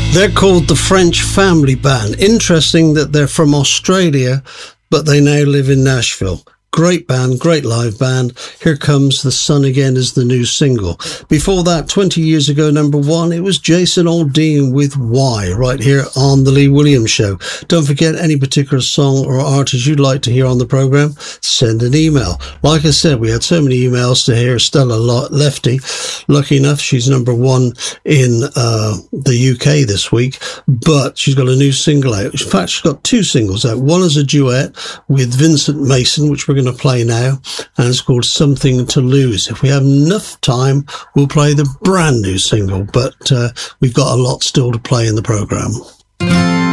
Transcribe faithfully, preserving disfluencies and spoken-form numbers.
They're called the French Family Band. Interesting that they're from Australia, but they now live in Nashville. Great band, great live band. Here Comes the Sun Again is the new single. Before that, twenty years ago, number one, it was Jason Aldean with Why, right here on The Lee Williams Show. Don't forget, any particular song or artist you'd like to hear on the programme, send an email. Like I said, we had so many emails to hear Stella Lefty. Lucky enough, she's number one in uh, the U K this week, but she's got a new single out. In fact, she's got two singles out. One is a duet with Vincent Mason, which we're going to play now, and it's called Something to Lose. If we have enough time, we'll play the brand new single, but uh, we've got a lot still to play in the programme.